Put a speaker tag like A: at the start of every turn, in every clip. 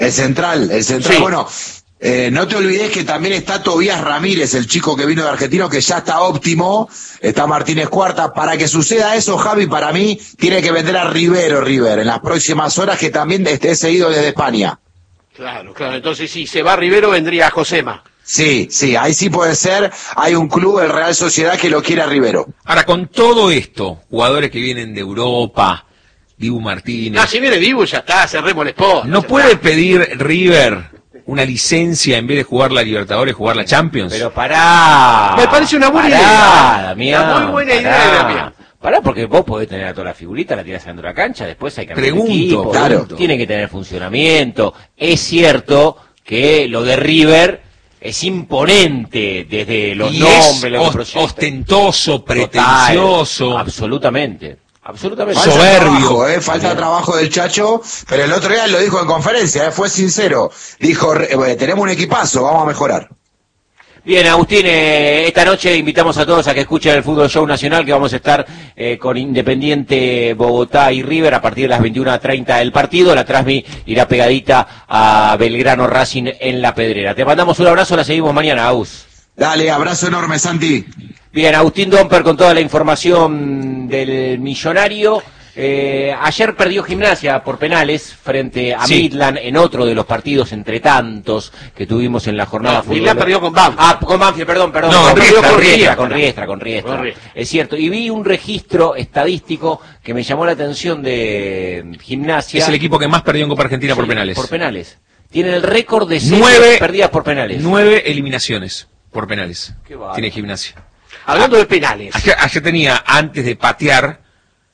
A: El central,
B: Sí.
A: bueno, no te olvides que también está Tobías Ramírez, el chico que vino de Argentino, que ya está óptimo, está Martínez Cuarta. Para que suceda eso, Javi, para mí, tiene que vender a Rivero, River, en las próximas horas, que también esté seguido desde España.
B: Claro, entonces si se va Rivero vendría Josema.
A: Sí, ahí sí puede ser, hay un club, el Real Sociedad, que lo quiere a Rivero.
C: Ahora, con todo esto, jugadores que vienen de Europa, Dibu Martínez...
B: Si viene Dibu ya está, cerremos el spot.
C: ¿No puede pedir River una licencia en vez de jugar la Libertadores, jugar la Champions?
D: Pero pará.
B: Me parece una buena idea.
D: Damián,
B: Una muy buena idea, Damián.
D: Pará, porque vos podés tener a toda la figurita, la tirás dentro de la cancha, después hay que armar
C: Pregunto,
D: equipo,
A: claro.
D: tiene que tener funcionamiento. Es cierto que lo de River es imponente desde los
C: Y
D: nombres,
C: es
D: lo que proyecta.
C: ostentoso,
D: Total,
C: pretencioso.
D: absolutamente.
A: Falta
C: Soberbio.
A: trabajo, falta trabajo del Chacho, pero el otro día lo dijo en conferencia, fue sincero. Dijo, tenemos un equipazo, vamos a mejorar.
D: Bien, Agustín, esta noche invitamos a todos a que escuchen el Fútbol Show Nacional, que vamos a estar con Independiente, Bogotá y River a partir de las 21:30 del partido. La Transmi irá pegadita a Belgrano Racing en La Pedrera. Te mandamos un abrazo, la seguimos mañana, Agus.
A: Dale, abrazo enorme, Santi.
D: Bien, Agustín Domper con toda la información del Millonario. Ayer perdió Gimnasia por penales frente a Midland en otro de los partidos entre tantos que tuvimos en la jornada futbolera.
B: Midland perdió con Banfield.
D: Con Banfield, perdón.
C: No,
D: Con Riestra. Es cierto. Y vi un registro estadístico que me llamó la atención de Gimnasia.
C: Es el equipo que más perdió en Copa Argentina por penales.
D: Por penales. Tienen el récord de
C: 9
D: perdidas por penales.
C: 9 eliminaciones por penales.
D: Qué bárbaro.
C: Tiene Gimnasia.
B: Hablando de penales.
C: Ayer tenía, antes de patear,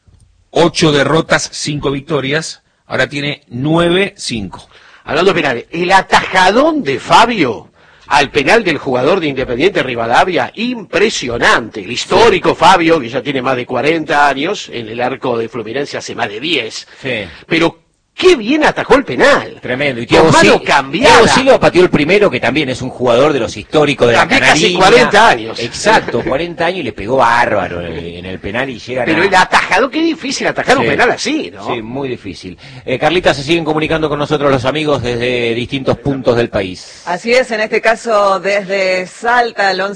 C: 8 derrotas, 5 victorias. Ahora tiene 9-5.
B: Hablando de penales, el atajadón de Fabio al penal del jugador de Independiente Rivadavia, impresionante. El histórico Fabio, que ya tiene más de 40 años, en el arco de Fluminense hace más de 10.
D: Sí.
B: Pero qué bien atajó el penal.
D: Tremendo. Y
B: Con mano cambiada.
D: Thiago Silva pateó el primero, que también es un jugador de los históricos de
B: También
D: la
B: casi
D: canariña.
B: 40 años.
D: Exacto, 40 años y le pegó bárbaro en el penal y llega
B: Pero el atajador, qué difícil atajar un penal así, ¿no?
D: Sí, muy difícil. Carlita, se siguen comunicando con nosotros los amigos desde distintos puntos del país.
E: Así es, en este caso desde Salta, al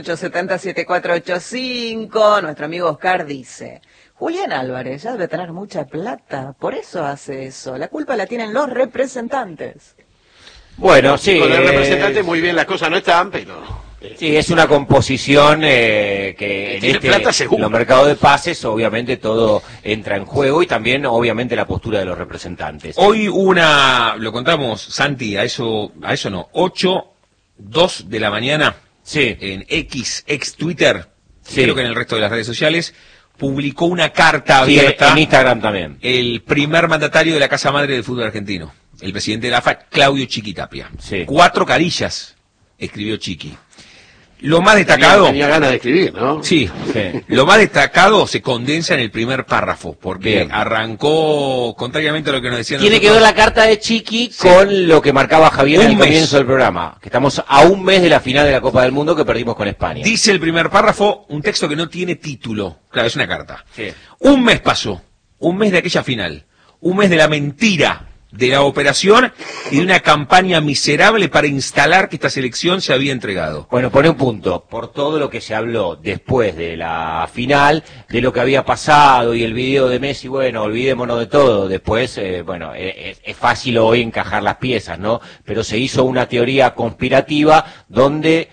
E: 1138707485, nuestro amigo Oscar dice: Julián Álvarez ya debe tener mucha plata, por eso hace eso. La culpa la tienen los representantes.
D: Bueno, sí.
B: Con el representante muy bien las cosas no están, pero...
D: Sí, es una composición que
B: tiene plata seguro.
D: en los mercados de pases, obviamente todo entra en juego y también, obviamente, la postura de los representantes.
C: Hoy lo contamos, Santi, a eso no, 8:02 de la mañana, en ex Twitter, creo que en el resto de las redes sociales, publicó una carta abierta.
D: En Instagram también.
C: El primer mandatario de la Casa Madre del fútbol argentino, el presidente de la AFA, Claudio Chiquitapia.
D: Sí.
C: 4 carillas escribió Chiqui. Lo más destacado...
B: Tenía ganas de escribir, ¿no?
C: Sí. Lo más destacado se condensa en el primer párrafo, porque
D: Bien.
C: arrancó, contrariamente a lo que nos decían
D: Tiene que ver la carta de Chiqui con lo que marcaba Javier en el comienzo del programa, que estamos a un mes de la final de la Copa del Mundo que perdimos con España.
C: Dice el primer párrafo, un texto que no tiene título. Claro, es una carta.
D: Sí.
C: Un mes pasó, un mes de aquella final, un mes de la mentira, de la operación y de una campaña miserable para instalar que esta selección se había entregado.
D: Bueno, pone un punto, por todo lo que se habló después de la final, de lo que había pasado y el video de Messi, bueno, olvidémonos de todo, después, es fácil hoy encajar las piezas, ¿no? Pero se hizo una teoría conspirativa donde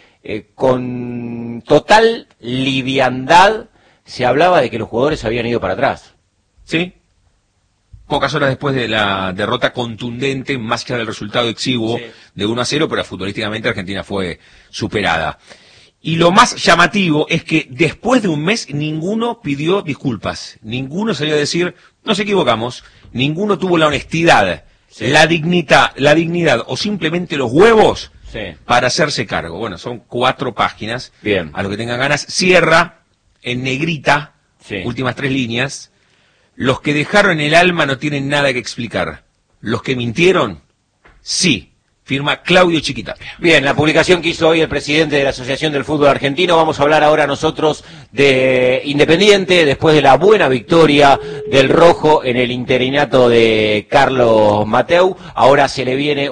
D: con total liviandad se hablaba de que los jugadores habían ido para atrás.
C: ¿Sí? Pocas horas después de la derrota contundente, más allá del resultado exiguo de 1-0, pero futbolísticamente Argentina fue superada. Y lo más llamativo es que después de un mes ninguno pidió disculpas, ninguno salió a decir, nos equivocamos, ninguno tuvo la honestidad, la dignidad o simplemente los huevos para hacerse cargo. Bueno, son 4 páginas.
D: Bien.
C: A lo que tengan ganas, cierra en negrita, últimas 3 líneas. Los que dejaron el alma no tienen nada que explicar. Los que mintieron, sí. Firma Claudio Chiquitapia.
D: Bien, la publicación que hizo hoy el presidente de la Asociación del Fútbol Argentino. Vamos a hablar ahora nosotros de Independiente, después de la buena victoria del Rojo en el interinato de Carlos Mateu. Ahora se le viene